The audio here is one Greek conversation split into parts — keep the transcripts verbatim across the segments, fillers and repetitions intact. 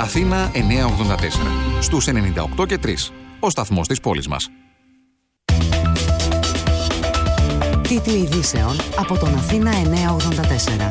Αθήνα εννιακόσια ογδόντα τέσσερα. Στους ενενήντα οκτώ και τρία. Ο σταθμός της πόλης μας. Τίτλοι ειδήσεων από τον Αθήνα εννιακόσια ογδόντα τέσσερα.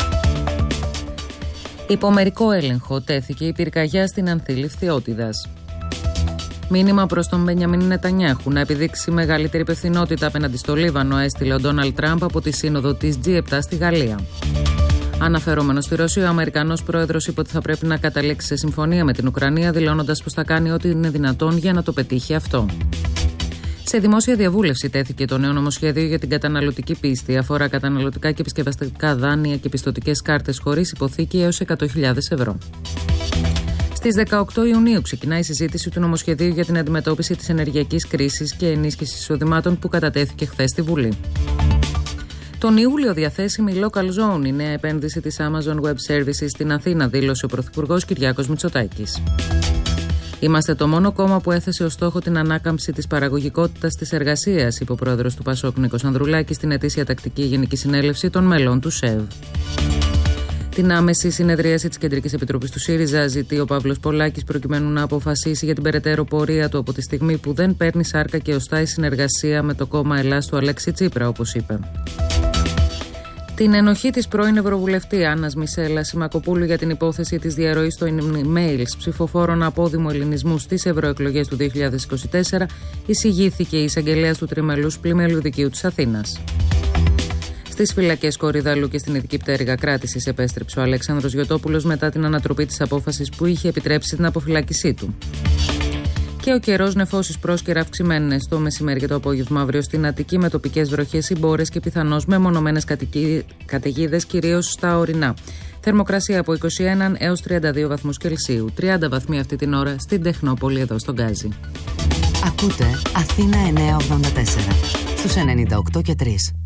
Υπό μερικό έλεγχο τέθηκε η πυρκαγιά στην Ανθήλη Φθιώτιδας. Μήνυμα προς τον Μπενιαμίν Νετανιάχου να επιδείξει μεγαλύτερη υπευθυνότητα απέναντι στο Λίβανο έστειλε ο Ντόναλντ Τραμπ από τη σύνοδο της τζι επτά στη Γαλλία. Αναφερόμενος στη Ρωσία, ο Αμερικανός πρόεδρος είπε ότι θα πρέπει να καταλήξει σε συμφωνία με την Ουκρανία, δηλώνοντας πως θα κάνει ό,τι είναι δυνατόν για να το πετύχει αυτό. Σε δημόσια διαβούλευση τέθηκε το νέο νομοσχέδιο για την καταναλωτική πίστη. Αφορά καταναλωτικά και επισκευαστικά δάνεια και πιστωτικές κάρτες χωρίς υποθήκη έως εκατό χιλιάδες ευρώ. Στις δεκαοκτώ Ιουνίου ξεκινάει η συζήτηση του νομοσχεδίου για την αντιμετώπιση της ενεργειακής κρίσης και ενίσχυσης εισοδημάτων που κατατέθηκε χθες στη Βουλή. Τον Ιούλιο διαθέσιμη Local Zone, η νέα επένδυση της Amazon Web Services στην Αθήνα, δήλωσε ο Πρωθυπουργός Κυριάκος Μητσοτάκης. Είμαστε το μόνο κόμμα που έθεσε ως στόχο την ανάκαμψη της παραγωγικότητας της εργασίας, είπε ο πρόεδρος του Πασόκ Νίκος Ανδρουλάκης στην ετήσια τακτική Γενική Συνέλευση των μελών του ΣΕΒ. Την άμεση συνεδρίαση της Κεντρικής Επιτροπής του ΣΥΡΙΖΑ ζητεί ο Παύλος Πολάκης προκειμένου να αποφασίσει για την περαιτέρω πορεία του από τη στιγμή που δεν παίρνει σάρκα και οστά η συνεργασία με το κόμμα Ελλάς του Αλέξη Τσίπρα, όπως είπε. Την ενοχή της πρώην Ευρωβουλευτή Άννας Μισέλα Σιμακοπούλου για την υπόθεση της διαρροής των emails ψηφοφόρων απόδημου ελληνισμού στις ευρωεκλογές του δύο χιλιάδες είκοσι τέσσερα εισηγήθηκε η εισαγγελέας του Τριμελούς Πλημμύριου Δικαίου της Αθήνας. Στις φυλακές Κορυδαλού και στην Ειδική Πτέρυγα κράτησης επέστρεψε ο Αλέξανδρος Γιωτόπουλος μετά την ανατροπή της απόφασης που είχε επιτρέψει την αποφυλάκησή του. Και ο καιρός, νεφώσεις πρόσκαιρα αυξημένες το μεσημέρι και το απόγευμα αύριο στην Αττική με τοπικές βροχές ή μπόρες και πιθανώς μεμονωμένες καταιγίδες κυρίως στα ορεινά. Θερμοκρασία από είκοσι ένα έως τριάντα δύο βαθμούς Κελσίου. τριάντα βαθμοί αυτή την ώρα στην Τεχνόπολη εδώ στον Γκάζι. Ακούτε Αθήνα εννιακόσια ογδόντα τέσσερα στους ενενήντα οκτώ και τρία.